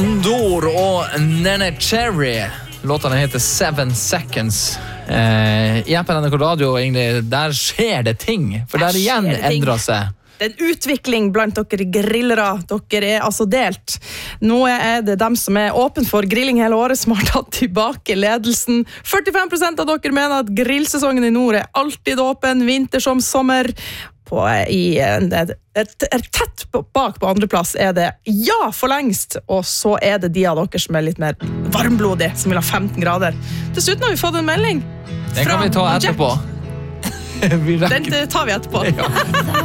Condor og Nene Cherry. Låtene heter 7 Seconds. I appen NRK Radio, egentlig, der skjer det ting. For der igjen endrer seg. Det er en utvikling blant dere grillere. Dere altså delt. Nå det dem som åpen for grilling hele året som har tatt tilbake ledelsen. 45% av dere mener at grillsesongen i nord alltid åpen, vinter som sommer. Tett bak på andreplass det ja for lengst, og så det de av dere som litt mer varmblodige, som vil ha 15 grader. Dessuten har vi fått en melding. Den kan vi ta etterpå. Den tar vi etterpå. Ja.